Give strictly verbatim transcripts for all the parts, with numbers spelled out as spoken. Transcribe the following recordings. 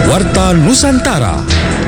Warta Nusantara.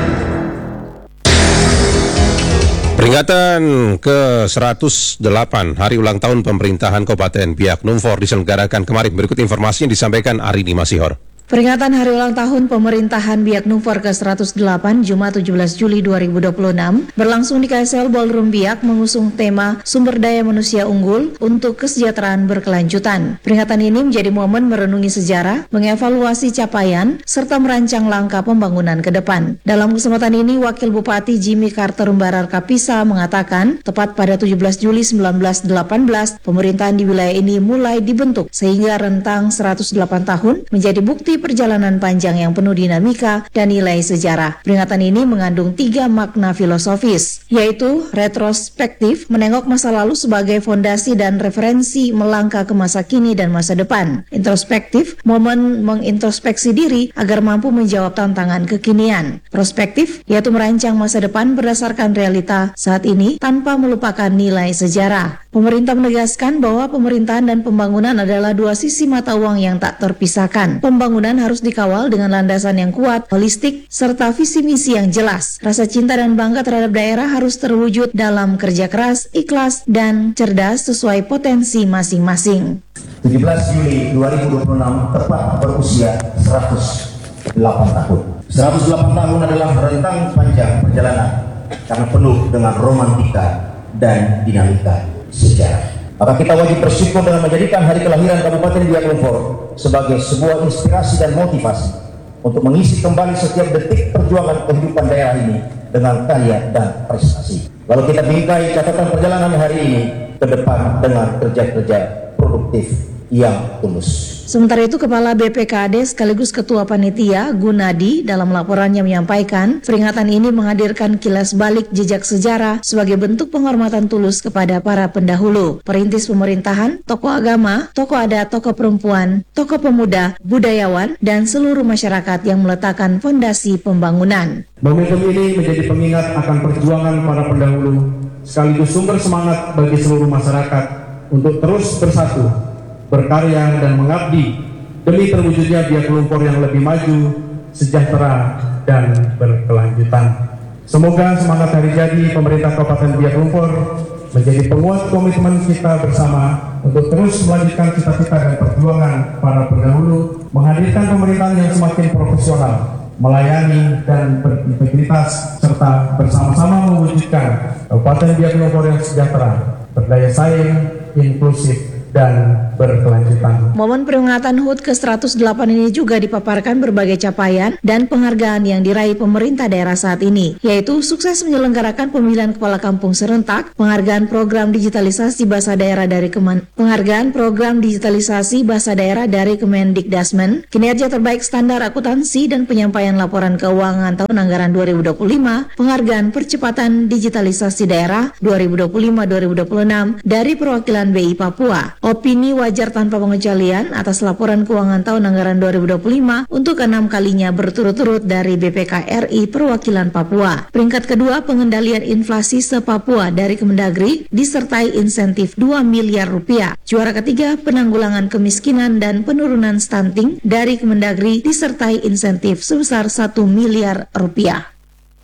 Peringatan ke seratus delapan Hari Ulang Tahun Pemerintahan Kabupaten Biak Numfor diselenggarakan kemarin. Berikut informasi yang disampaikan Arini Masihor. Peringatan Hari Ulang Tahun Pemerintahan Biak Numfor ke seratus delapan Jumat tujuh belas Juli dua ribu dua puluh enam berlangsung di K S L Ballroom Biak mengusung tema Sumber Daya Manusia Unggul untuk Kesejahteraan Berkelanjutan. Peringatan ini menjadi momen merenungi sejarah, mengevaluasi capaian, serta merancang langkah pembangunan ke depan. Dalam kesempatan ini, Wakil Bupati Jimmy Carter Umbarar Kapisa mengatakan, tepat pada tujuh belas Juli seribu sembilan ratus delapan belas, pemerintahan di wilayah ini mulai dibentuk sehingga rentang seratus delapan tahun menjadi bukti perjalanan panjang yang penuh dinamika dan nilai sejarah. Peringatan ini mengandung tiga makna filosofis, yaitu retrospektif, menengok masa lalu sebagai fondasi dan referensi melangkah ke masa kini dan masa depan. Introspektif, momen mengintrospeksi diri agar mampu menjawab tantangan kekinian. Prospektif, yaitu merancang masa depan berdasarkan realita saat ini tanpa melupakan nilai sejarah. Pemerintah menegaskan bahwa pemerintahan dan pembangunan adalah dua sisi mata uang yang tak terpisahkan. Pembangunan harus dikawal dengan landasan yang kuat, holistik, serta visi misi yang jelas. Rasa cinta dan bangga terhadap daerah harus terwujud dalam kerja keras, ikhlas, dan cerdas sesuai potensi masing-masing. tujuh belas Juli dua ribu dua puluh enam tepat berusia seratus delapan tahun. seratus delapan tahun adalah rentang panjang perjalanan karena penuh dengan romantika dan dinamika sejarah. Maka kita wajib bersyukur dengan menjadikan hari kelahiran Kabupaten Biak Numfor sebagai sebuah inspirasi dan motivasi untuk mengisi kembali setiap detik perjuangan kehidupan daerah ini dengan karya dan prestasi. Lalu kita bingkai catatan perjalanan hari ini ke depan dengan kerja-kerja produktif yang tulus. Sementara itu, Kepala B P K D sekaligus Ketua Panitia Gunadi dalam laporannya menyampaikan peringatan ini menghadirkan kilas balik jejak sejarah sebagai bentuk penghormatan tulus kepada para pendahulu, perintis pemerintahan, tokoh agama, tokoh adat, tokoh perempuan, tokoh pemuda, budayawan, dan seluruh masyarakat yang meletakkan fondasi pembangunan. Momentum ini menjadi pengingat akan perjuangan para pendahulu, sekaligus sumber semangat bagi seluruh masyarakat untuk terus bersatu, berkarya dan mengabdi demi terwujudnya Biak Numfor yang lebih maju, sejahtera, dan berkelanjutan. Semoga semangat hari jadi pemerintah Kabupaten Biak Numfor menjadi penguat komitmen kita bersama untuk terus melanjutkan cita-cita dan perjuangan para pendahulu, menghadirkan pemerintahan yang semakin profesional, melayani dan berintegritas, serta bersama-sama mewujudkan Kabupaten Biak Numfor yang sejahtera, berdaya saing, inklusif, dan berkelanjutan. Momen peringatan H U T ke seratus delapan ini juga dipaparkan berbagai capaian dan penghargaan yang diraih pemerintah daerah saat ini, yaitu sukses menyelenggarakan pemilihan kepala kampung serentak, penghargaan program digitalisasi bahasa daerah dari Kemen, penghargaan program digitalisasi bahasa daerah dari Kemendikdasmen, kinerja terbaik standar akuntansi dan penyampaian laporan keuangan tahun anggaran dua ribu dua puluh lima, penghargaan percepatan digitalisasi daerah dua ribu dua puluh lima dua ribu dua puluh enam dari perwakilan B I Papua. Opini wajar tanpa pengecualian atas laporan keuangan tahun anggaran dua ribu dua puluh lima untuk enam kalinya berturut-turut dari B P K R I Perwakilan Papua. Peringkat kedua, pengendalian inflasi se-Papua dari Kemendagri disertai insentif dua miliar rupiah. Juara ketiga, penanggulangan kemiskinan dan penurunan stunting dari Kemendagri disertai insentif sebesar satu miliar rupiah.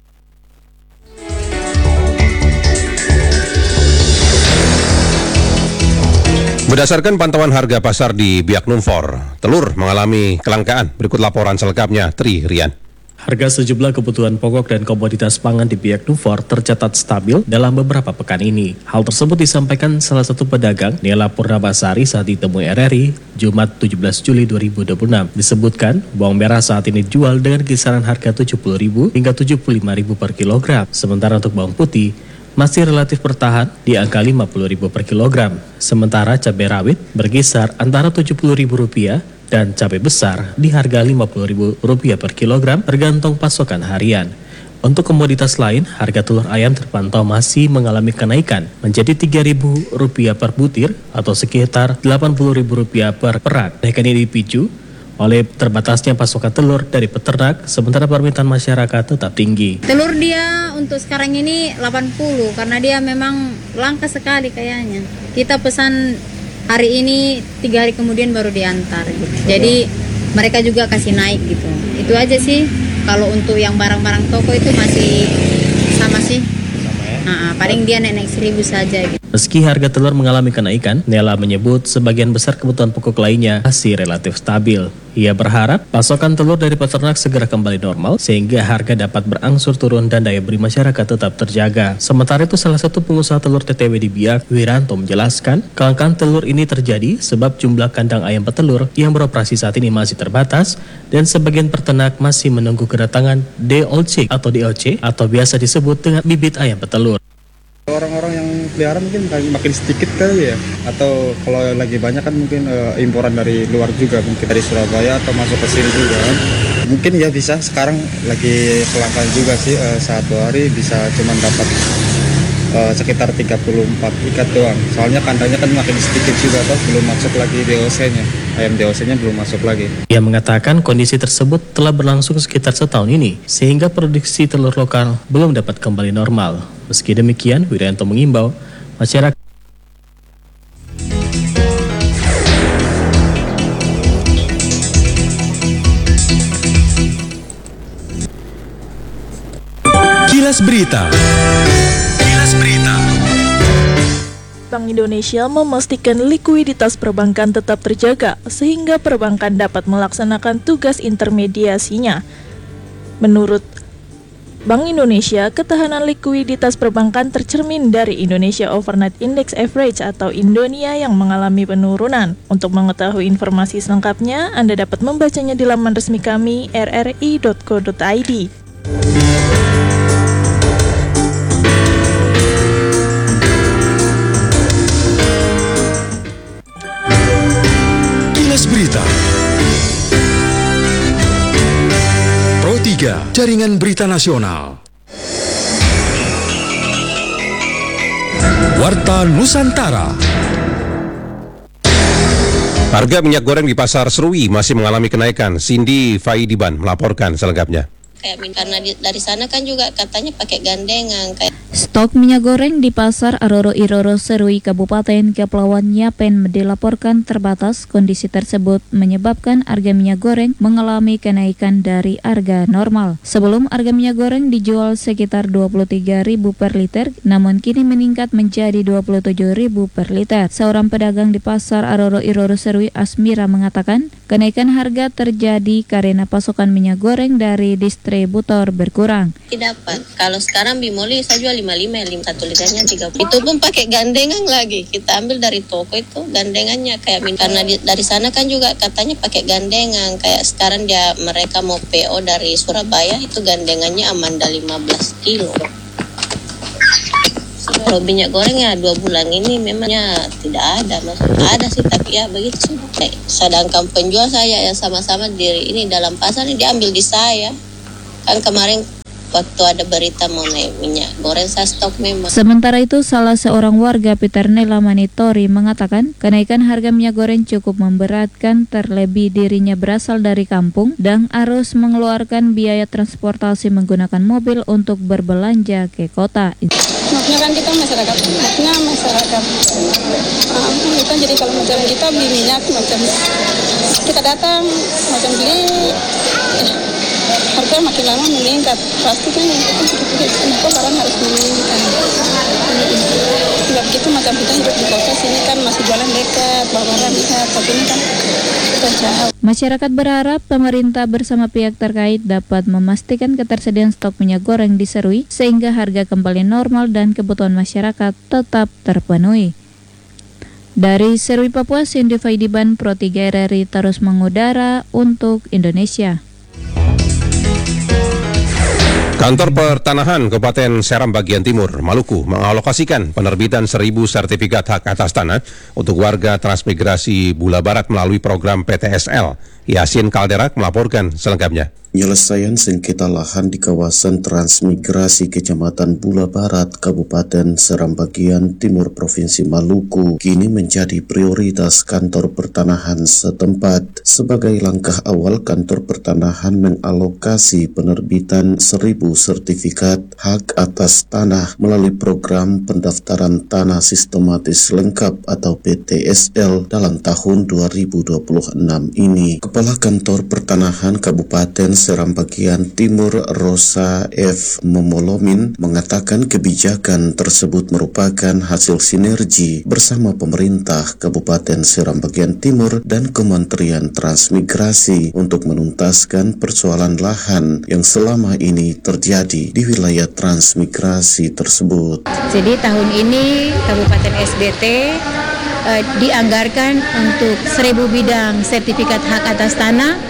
Berdasarkan pantauan harga pasar di Biak Numfor, telur mengalami kelangkaan. Berikut laporan selengkapnya, Tri Rian. Harga sejumlah kebutuhan pokok dan komoditas pangan di Biak Numfor tercatat stabil dalam beberapa pekan ini. Hal tersebut disampaikan salah satu pedagang, Nela Purnabasari, saat ditemui R R I Jumat tujuh belas Juli dua ribu dua puluh enam. Disebutkan, bawang merah saat ini dijual dengan kisaran harga tujuh puluh ribu hingga tujuh puluh lima ribu per kilogram. Sementara untuk bawang putih masih relatif bertahan di angka lima puluh ribu per kilogram. Sementara cabai rawit berkisar antara tujuh puluh ribu rupiah dan cabai besar di harga lima puluh ribu rupiah per kilogram tergantung pasokan harian. Untuk komoditas lain, harga telur ayam terpantau masih mengalami kenaikan menjadi tiga ribu rupiah per butir atau sekitar delapan puluh ribu rupiah per perak. Kenaikan ini dipicu oleh terbatasnya pasokan telur dari peternak, sementara permintaan masyarakat tetap tinggi. Telur dia untuk sekarang ini delapan puluh karena dia memang langka sekali kayaknya. Kita pesan hari ini, tiga hari kemudian baru diantar gitu. Jadi mereka juga kasih naik gitu. Itu aja sih. Kalau untuk yang barang-barang toko itu masih sama sih. Sama ya? Nah, paling dia naik-naik seribu saja gitu. Meski harga telur mengalami kenaikan, Nela menyebut sebagian besar kebutuhan pokok lainnya masih relatif stabil. Ia berharap pasokan telur dari peternak segera kembali normal sehingga harga dapat berangsur turun dan daya beli masyarakat tetap terjaga. Sementara itu salah satu pengusaha telur T T W di Biak, Wiranto, menjelaskan kelangkaan telur ini terjadi sebab jumlah kandang ayam petelur yang beroperasi saat ini masih terbatas dan sebagian peternak masih menunggu kedatangan D O C atau D O C atau biasa disebut dengan bibit ayam petelur. Orang-orang yang pelihara mungkin makin sedikit kali ya, atau kalau lagi banyak kan mungkin uh, imporan dari luar juga, mungkin dari Surabaya atau masuk ke sini juga kan. Mungkin ya bisa, sekarang lagi kelangkaan juga sih, uh, satu hari bisa cuma dapat uh, sekitar tiga puluh empat ikat doang. Soalnya kandangnya kan makin sedikit juga toh, belum masuk lagi D O C-nya, ayam D O C-nya belum masuk lagi. Ia mengatakan kondisi tersebut telah berlangsung sekitar setahun ini, sehingga produksi telur lokal belum dapat kembali normal. Meski demikian, Wiranto mengimbau masyarakat Kilas Berita. Kilas Berita. Bank Indonesia memastikan likuiditas perbankan tetap terjaga sehingga perbankan dapat melaksanakan tugas intermediasinya. Menurut Bank Indonesia, ketahanan likuiditas perbankan tercermin dari Indonesia Overnight Index Average atau Indonia yang mengalami penurunan. Untuk mengetahui informasi selengkapnya, Anda dapat membacanya di laman resmi kami r r i dot co dot i d. Kilas Berita. Jaringan Berita Nasional. Warta Nusantara. Harga minyak goreng di Pasar Serui masih mengalami kenaikan. Cindy Faidiban melaporkan selengkapnya. Kayak karena di, dari sana kan juga katanya pakai gandengan kayak. Stok minyak goreng di Pasar Aroro Iroro Serui Kabupaten Kepulauan Yapen dilaporkan terbatas. Kondisi tersebut menyebabkan harga minyak goreng mengalami kenaikan dari harga normal. Sebelum harga minyak goreng dijual sekitar dua puluh tiga ribu per liter, namun kini meningkat menjadi dua puluh tujuh ribu per liter. Seorang pedagang di Pasar Aroro Iroro Serui, Asmira, mengatakan kenaikan harga terjadi karena pasokan minyak goreng dari distributor berkurang. Dapat. Kalau sekarang Bimoli saya jual lima puluh lima, lima satu liternya tiga puluh. Itu pun pakai gandengan lagi. Kita ambil dari toko itu gandengannya kayak karena di, dari sana kan juga katanya pakai gandengan. Kayak sekarang dia mereka mau P O dari Surabaya itu gandengannya Amanda lima belas kilo. Kalau minyak goreng ya dua bulan ini memangnya tidak ada, maksudnya ada sih tapi ya begitu sudah. Sedangkan penjual saya yang sama-sama di ini dalam pasar ini diambil di saya. Kan kemarin waktu ada berita mau naik minyak goreng saya stok memang. Sementara itu, salah seorang warga Peter Nela Manitori mengatakan kenaikan harga minyak goreng cukup memberatkan, terlebih dirinya berasal dari kampung dan harus mengeluarkan biaya transportasi menggunakan mobil untuk berbelanja ke kota. Maksudnya kan kita masyarakat, maksudnya masyarakat uh, kita jadi kalau macam kita beli minyak macam kita datang macam beli eh, harga makin lama meningkat pasti kan kenapa barang harus meningkat. Sebab gitu macam kita hidup di kota sini kan masih jualan dekat bawa barang bisa, tapi ini kan kita jauh. Masyarakat berharap pemerintah bersama pihak terkait dapat memastikan ketersediaan stok minyak goreng di Serui sehingga harga kembali normal dan kebutuhan masyarakat tetap terpenuhi. Dari Serui, Papua, Cindy Faidiban, Pro tiga R R I terus mengudara untuk Indonesia. Kantor Pertanahan Kabupaten Seram bagian Timur, Maluku, mengalokasikan penerbitan seribu sertifikat hak atas tanah untuk warga transmigrasi Bula Barat melalui program P T S L. Yasin Kalderak melaporkan selengkapnya. Penyelesaian sengketa lahan di kawasan transmigrasi Kecamatan Bula Barat, Kabupaten Seram bagian Timur Provinsi Maluku kini menjadi prioritas kantor pertanahan setempat. Sebagai langkah awal, kantor pertanahan mengalokasi penerbitan seribu sertifikat hak atas tanah melalui program pendaftaran tanah sistematis lengkap atau P T S L dalam tahun dua ribu dua puluh enam ini. Kepala Kantor Pertanahan Kabupaten Seram Bagian Timur Rosa F. Momolomin mengatakan kebijakan tersebut merupakan hasil sinergi bersama pemerintah Kabupaten Seram Bagian Timur dan Kementerian Transmigrasi untuk menuntaskan persoalan lahan yang selama ini terjadi di wilayah transmigrasi tersebut. Jadi tahun ini Kabupaten S B T eh, dianggarkan untuk seribu bidang sertifikat hak atas tanah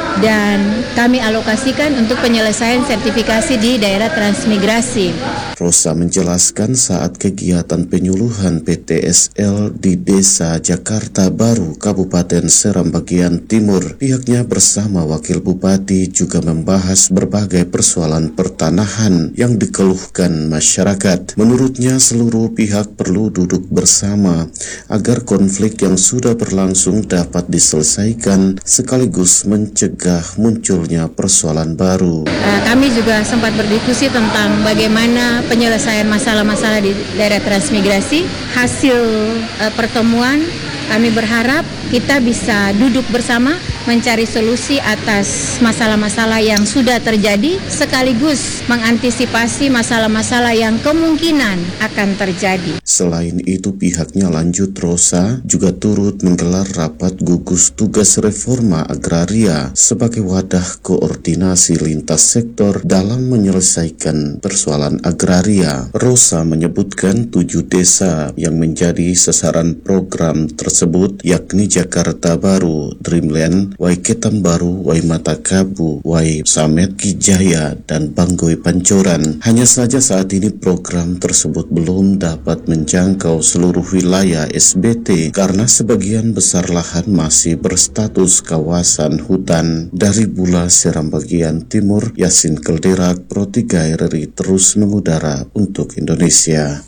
dan kami alokasikan untuk penyelesaian sertifikasi di daerah transmigrasi. Rosa menjelaskan saat kegiatan penyuluhan P T S L di Desa Jakarta Baru, Kabupaten Seram Bagian Timur, pihaknya bersama Wakil Bupati juga membahas berbagai persoalan pertanahan yang dikeluhkan masyarakat. Menurutnya seluruh pihak perlu duduk bersama agar konflik yang sudah berlangsung dapat diselesaikan sekaligus mencegah munculnya persoalan baru. Uh, kami juga sempat berdiskusi tentang bagaimana penyelesaian masalah-masalah di daerah transmigrasi. Hasil uh, pertemuan kami berharap kita bisa duduk bersama mencari solusi atas masalah-masalah yang sudah terjadi sekaligus mengantisipasi masalah-masalah yang kemungkinan akan terjadi. Selain itu pihaknya lanjut Rosa juga turut menggelar rapat gugus tugas reforma agraria sebagai wadah koordinasi lintas sektor dalam menyelesaikan persoalan agraria. Rosa menyebutkan tujuh desa yang menjadi sasaran program tersebut yakni Jakarta Baru, Dreamland, Waiketam Baru, Waimatakabu, Wai Samet, Kijaya, dan Banggoy Pancoran. Hanya saja saat ini program tersebut belum dapat menjangkau seluruh wilayah S B T karena sebagian besar lahan masih berstatus kawasan hutan. Dari Bula Seram Bagian Timur, Yasin Kelderak, Pro tiga R R I terus mengudara untuk Indonesia.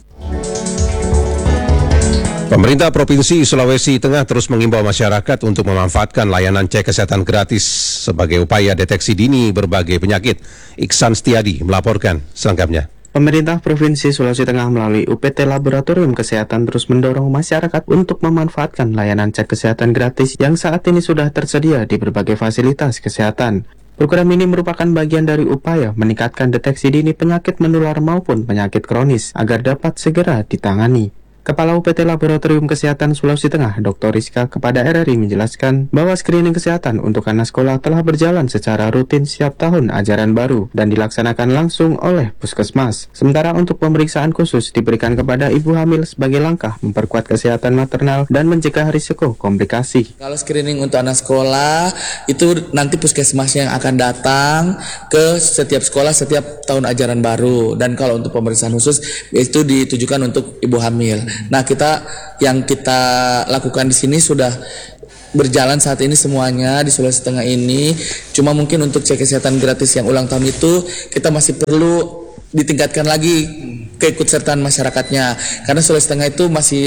Pemerintah Provinsi Sulawesi Tengah terus mengimbau masyarakat untuk memanfaatkan layanan cek kesehatan gratis sebagai upaya deteksi dini berbagai penyakit. Iksan Setiadi melaporkan selengkapnya. Pemerintah Provinsi Sulawesi Tengah melalui U P T Laboratorium Kesehatan terus mendorong masyarakat untuk memanfaatkan layanan cek kesehatan gratis yang saat ini sudah tersedia di berbagai fasilitas kesehatan. Program ini merupakan bagian dari upaya meningkatkan deteksi dini penyakit menular maupun penyakit kronis agar dapat segera ditangani. Kepala U P T Laboratorium Kesehatan Sulawesi Tengah, Doktor Rizka kepada R R I menjelaskan bahwa screening kesehatan untuk anak sekolah telah berjalan secara rutin setiap tahun ajaran baru dan dilaksanakan langsung oleh Puskesmas. Sementara untuk pemeriksaan khusus diberikan kepada ibu hamil sebagai langkah memperkuat kesehatan maternal dan mencegah risiko komplikasi. Kalau screening untuk anak sekolah itu nanti Puskesmas yang akan datang ke setiap sekolah setiap tahun ajaran baru, dan kalau untuk pemeriksaan khusus itu ditujukan untuk ibu hamil. Nah, kita yang kita lakukan di sini sudah berjalan saat ini semuanya di Sulawesi Tengah ini. Cuma mungkin untuk cek kesehatan gratis yang ulang tahun itu kita masih perlu ditingkatkan lagi keikutsertaan masyarakatnya, karena Sulawesi Tengah itu masih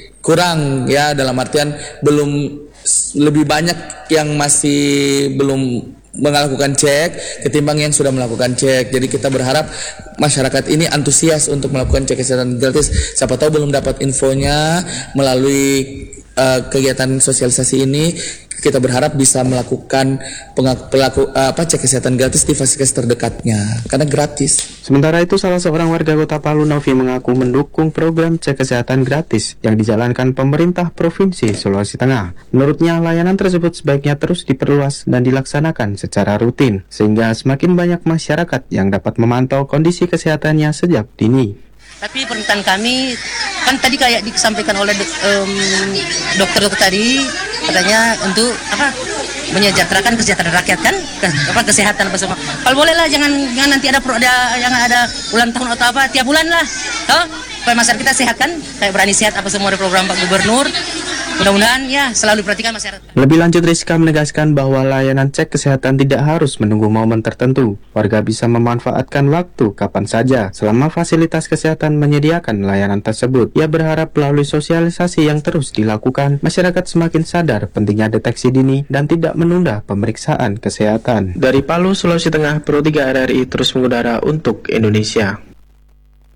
kurang ya, dalam artian belum lebih banyak yang masih belum melakukan cek ketimbang yang sudah melakukan cek. Jadi kita berharap masyarakat ini antusias untuk melakukan cek kesehatan gratis. Siapa tahu belum dapat infonya melalui uh, kegiatan sosialisasi ini. Kita berharap bisa melakukan pelaku, apa, cek kesehatan gratis di fasilitas terdekatnya, karena gratis. Sementara itu, salah seorang warga Kota Palu, Novi, mengaku mendukung program cek kesehatan gratis yang dijalankan pemerintah Provinsi Sulawesi Tengah. Menurutnya, layanan tersebut sebaiknya terus diperluas dan dilaksanakan secara rutin, sehingga semakin banyak masyarakat yang dapat memantau kondisi kesehatannya sejak dini. Tapi permintaan kami, kan tadi kayak disampaikan oleh um, dokter-dokter tadi, katanya untuk apa menyejahterakan kesejahteraan rakyat kan, ke, apa kesehatan apa semua. Kalau boleh lah, jangan jangan nanti ada ada yang ada ulang tahun atau apa tiap bulan lah, toh supaya masyarakat kita sehat kan, kayak berani sehat apa semua ada program Pak Gubernur. Mudah-mudahan ya selalu diperhatikan masyarakat. Lebih lanjut, Rizka menegaskan bahwa layanan cek kesehatan tidak harus menunggu momen tertentu. Warga bisa memanfaatkan waktu kapan saja selama fasilitas kesehatan menyediakan layanan tersebut. Ia berharap melalui sosialisasi yang terus dilakukan, masyarakat semakin sadar pentingnya deteksi dini dan tidak menunda pemeriksaan kesehatan. Dari Palu, Sulawesi Tengah, Pro tiga R R I terus mengudara untuk Indonesia.